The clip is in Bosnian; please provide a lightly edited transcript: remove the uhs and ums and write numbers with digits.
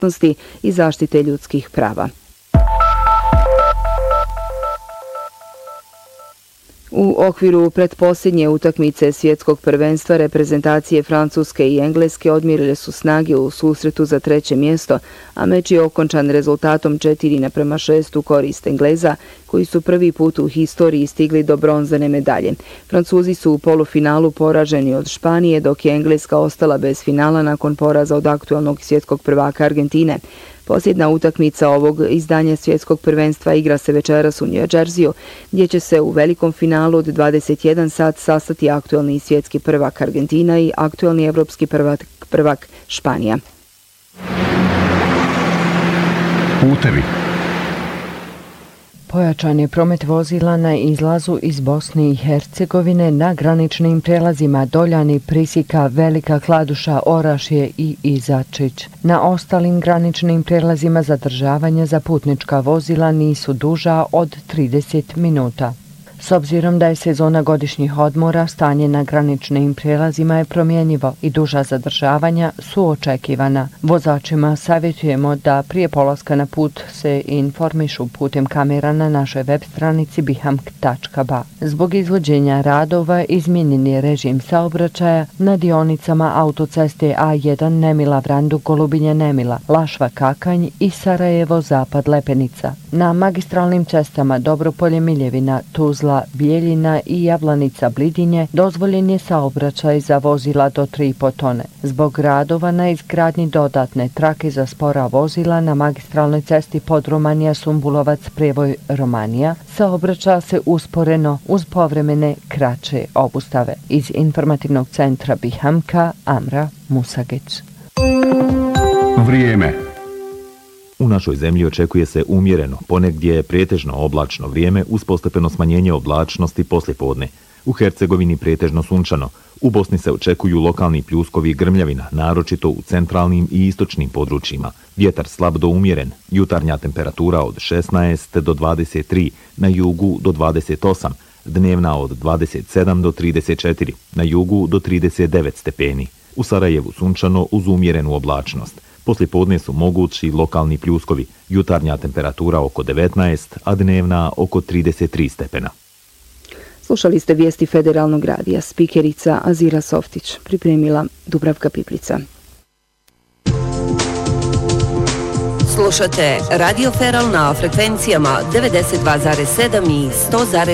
i zaštite ljudskih prava. U okviru pretposljednje utakmice svjetskog prvenstva reprezentacije Francuske i Engleske odmjerile su snage u susretu za 3. mjesto, a meč je okončan rezultatom 4:6 u korist Engleza, koji su prvi put u historiji stigli do bronzane medalje. Francuzi su u polufinalu poraženi od Španije, dok je Engleska ostala bez finala nakon poraza od aktualnog svjetskog prvaka Argentine. Posljedna utakmica ovog izdanja svjetskog prvenstva igra se večeras u New Jerseyu, gdje će se u velikom finalu od 21 sat sastati aktualni svjetski prvak Argentina i aktualni evropski prvak Španija. Putevi. Pojačan je promet vozila na izlazu iz Bosne i Hercegovine na graničnim prelazima Doljani, Prisika, Velika Kladuša, Orašje i Izačić. Na ostalim graničnim prelazima zadržavanja za putnička vozila nisu duža od 30 minuta. S obzirom da je sezona godišnjih odmora, stanje na graničnim prijelazima je promjenjivo i duža zadržavanja su očekivana. Vozačima savjetujemo da prije polaska na put se informišu putem kamera na našoj web stranici bihamk.ba. Zbog izvođenja radova izmijenjen je režim saobraćaja na dionicama autoceste A1 Nemila-Vranduk, Golubinja-Nemila, Lašva-Kakanj i Sarajevo-Zapad-Lepenica. Na magistralnim cestama Dobropolje-Miljevina, Tuzla, Bijeljina i Javlanica-Blidinje dozvoljen je saobraćaj za vozila do 3,5 tone. Zbog radova na izgradnji dodatne trake za spora vozila na magistralnoj cesti Podromanija-Sumbulovac-Prevoj-Romanija saobraća se usporeno uz povremene kraće obustave. Iz informativnog centra Bihamka, Amra Musagić. Vrijeme. U našoj zemlji očekuje se umjereno, ponegdje pretežno oblačno vrijeme uz postepeno smanjenje oblačnosti poslijepodne. U Hercegovini pretežno sunčano. U Bosni se očekuju lokalni pljuskovi i grmljavina, naročito u centralnim i istočnim područjima. Vjetar slab do umjeren, jutarnja temperatura od 16 do 23, na jugu do 28, dnevna od 27 do 34, na jugu do 39 stepeni. U Sarajevu sunčano uz umjerenu oblačnost. Poslijepodne su mogući lokalni pljuskovi, jutarnja temperatura oko 19, a dnevna oko 33 stepena. Slušali ste vijesti Federalnog radija, spikerica Azira Softić, pripremila Dubravka Piplica. Slušate Radio Feral na frekvencijama 92,7 i 100,7.